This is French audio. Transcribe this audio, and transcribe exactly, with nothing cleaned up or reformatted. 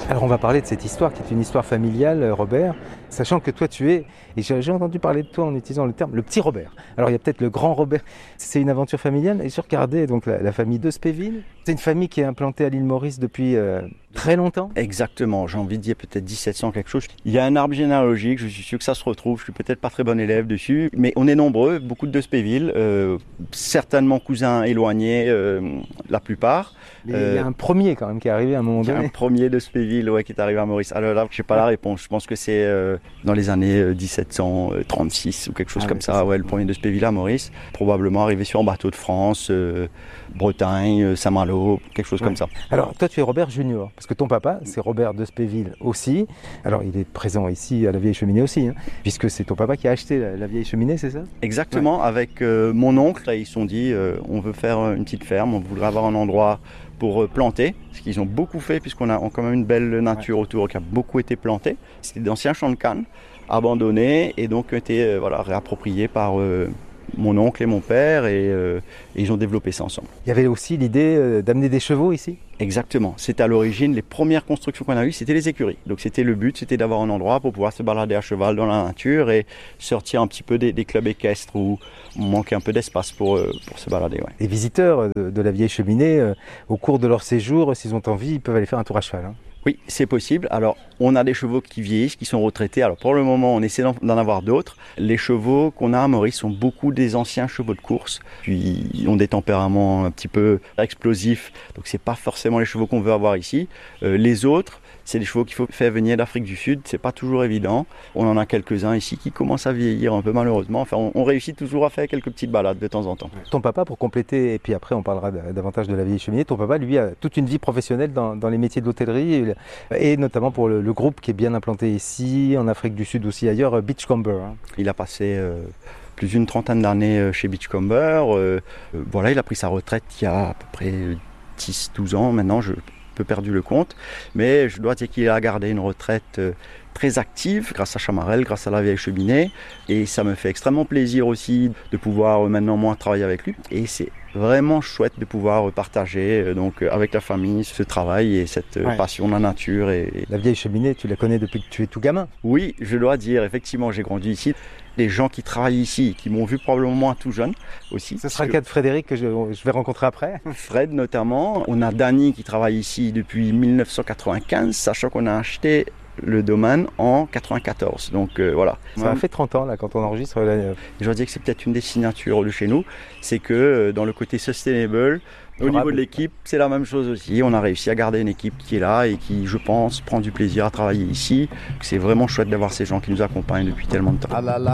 Alors on va parler de cette histoire qui est une histoire familiale, euh, Robert, sachant que toi tu es, et j'ai j'ai entendu parler de toi en utilisant le terme, le petit Robert. Alors il y a peut-être le grand Robert, c'est une aventure familiale, et j'ai regardé donc la, la famille de Spéville. C'est une famille qui est implantée à l'île Maurice depuis euh, très longtemps. Exactement, j'ai envie de dire peut-être dix-sept cents quelque chose. Il y a un arbre généalogique, je suis sûr que ça se retrouve, je suis peut-être pas très bon élève dessus, mais on est nombreux, beaucoup de Despéville, euh, certainement cousins éloignés, euh, la plupart. Mais euh, il y a un premier quand même qui est arrivé à un moment donné. Il y a un premier Despéville ouais, qui est arrivé à Maurice. Alors là, je n'ai pas la réponse, je pense que c'est euh, dans les années euh, dix-sept cent trente-six ou quelque chose ah, comme ouais, ça, ça, ouais, le premier Despéville à Maurice, probablement arrivé sur un bateau de France, euh, Bretagne, Saint-Malo, quelque chose ouais. comme ça. Alors toi tu es Robert Junior, parce que ton papa c'est Robert Despéville aussi. Alors il est présent ici à la Vieille Cheminée aussi, hein, puisque c'est ton papa qui a acheté la, la Vieille Cheminée, c'est ça? Exactement, ouais. Avec euh, mon oncle, là, ils se sont dit euh, on veut faire une petite ferme, on voudrait avoir un endroit pour planter, ce qu'ils ont beaucoup fait puisqu'on a quand même une belle nature ouais. autour qui a beaucoup été plantée. C'était d'anciens champs de canne abandonnés et donc ont été euh, voilà, réappropriés par euh, mon oncle et mon père et, euh, et ils ont développé ça ensemble. Il y avait aussi l'idée euh, d'amener des chevaux ici? Exactement, c'était à l'origine, les premières constructions qu'on a eues, c'était les écuries. Donc c'était le but, c'était d'avoir un endroit pour pouvoir se balader à cheval dans la nature et sortir un petit peu des, des clubs équestres où on manquait un peu d'espace pour, euh, pour se balader. Ouais. Les visiteurs de, de la Vieille Cheminée, euh, au cours de leur séjour, s'ils ont envie, ils peuvent aller faire un tour à cheval. Hein. Oui, c'est possible. Alors, on a des chevaux qui vieillissent, qui sont retraités. Alors, pour le moment, on essaie d'en avoir d'autres. Les chevaux qu'on a à Maurice sont beaucoup des anciens chevaux de course. Puis, ils ont des tempéraments un petit peu explosifs. Donc, c'est pas forcément les chevaux qu'on veut avoir ici. Euh, les autres, c'est des chevaux qu'il faut faire venir d'Afrique du Sud. C'est pas toujours évident. On en a quelques-uns ici qui commencent à vieillir un peu malheureusement. Enfin, on, on réussit toujours à faire quelques petites balades de temps en temps. Ton papa, pour compléter, et puis après on parlera davantage de la Vieille Cheminée, ton papa, lui, a toute une vie professionnelle dans, dans les métiers de l'hôtellerie et, et notamment pour le, le groupe qui est bien implanté ici, en Afrique du Sud aussi ailleurs, Beachcomber. Hein. Il a passé euh, plus d'une trentaine d'années chez Beachcomber. Euh, euh, voilà, il a pris sa retraite il y a à peu près dix douze ans maintenant. Je, peu perdu le compte, mais je dois dire qu'il a gardé une retraite euh, très active grâce à Chamarel, grâce à la Vieille Cheminée, et ça me fait extrêmement plaisir aussi de pouvoir euh, maintenant moi travailler avec lui, et c'est vraiment chouette de pouvoir partager euh, donc avec la famille ce travail et cette ouais. passion de la nature. Et, et... La Vieille Cheminée, tu la connais depuis que tu es tout gamin? Oui, je dois dire, effectivement, j'ai grandi ici. Les gens qui travaillent ici, qui m'ont vu probablement tout jeune aussi. Ce sera le cas de Frédéric que je, je vais rencontrer après. Fred notamment. On a Dany qui travaille ici depuis mille neuf cent quatre-vingt-quinze, sachant qu'on a acheté le domaine en quatre-vingt-quatorze. Donc euh, voilà. Ça a fait trente ans là quand on enregistre. Là. Je dois dire que c'est peut-être une des signatures de chez nous, c'est que euh, dans le côté sustainable, au niveau de l'équipe, c'est la même chose aussi. On a réussi à garder une équipe qui est là et qui, je pense, prend du plaisir à travailler ici. C'est vraiment chouette d'avoir ces gens qui nous accompagnent depuis tellement de temps. Ah là là.